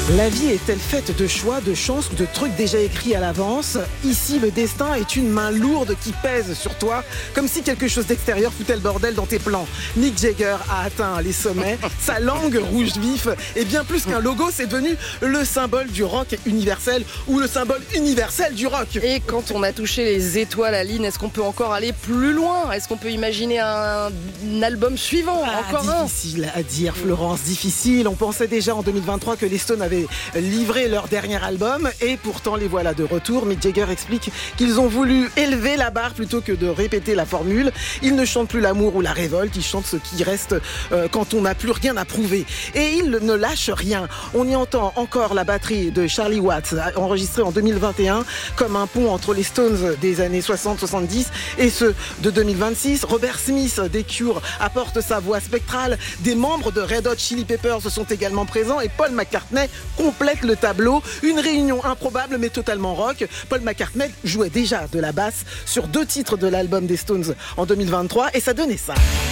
La vie est-elle faite de choix, de chances ou de trucs déjà écrits à l'avance? Ici, le destin est une main lourde qui pèse sur toi, comme si quelque chose d'extérieur foutait le bordel dans tes plans. Mick Jagger a atteint les sommets, sa langue rouge vif, et bien plus qu'un logo, c'est devenu le symbole du rock universel ou le symbole universel du rock. Et quand on a touché les étoiles, Aline, est-ce qu'on peut encore aller plus loin? Est-ce qu'on peut imaginer un album suivant? Encore un? Difficile à dire, Florence, difficile. On pensait déjà en 2023 que les Stones avaient livré leur dernier album et pourtant les voilà de retour. Mick Jagger explique qu'ils ont voulu élever la barre plutôt que de répéter la formule. Ils ne chantent plus l'amour ou la révolte, ils chantent ce qui reste quand on n'a plus rien à prouver. Et ils ne lâchent rien. On y entend encore la batterie de Charlie Watts, enregistrée en 2021 comme un pont entre les Stones des années 60-70 et ceux de 2026. Robert Smith des Cure apporte sa voix spectrale. Des membres de Red Hot Chili Peppers sont également présents et Paul McCartney complète le tableau. Une réunion improbable mais totalement rock. Paul McCartney jouait déjà de la basse sur 2 titres de l'album des Stones en 2023 et ça donnait ça.